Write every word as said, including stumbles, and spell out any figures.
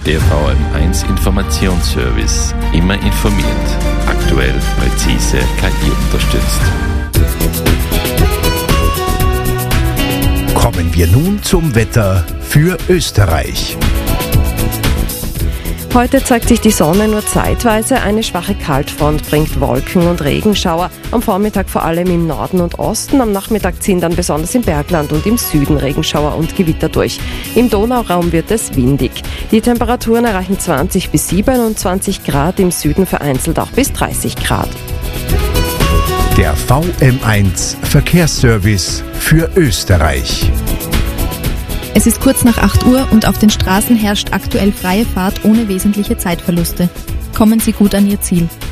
Der V M eins Informationsservice. Immer informiert. Aktuell, präzise, K I unterstützt. Kommen wir nun zum Wetter für Österreich. Heute zeigt sich die Sonne nur zeitweise. Eine schwache Kaltfront bringt Wolken- und Regenschauer. Am Vormittag vor allem im Norden und Osten. Am Nachmittag ziehen dann besonders im Bergland und im Süden Regenschauer und Gewitter durch. Im Donauraum wird es windig. Die Temperaturen erreichen zwanzig bis siebenundzwanzig Grad, im Süden vereinzelt auch bis dreißig Grad. Der V M eins Verkehrsservice für Österreich. Es ist kurz nach acht Uhr und auf den Straßen herrscht aktuell freie Fahrt ohne wesentliche Zeitverluste. Kommen Sie gut an Ihr Ziel.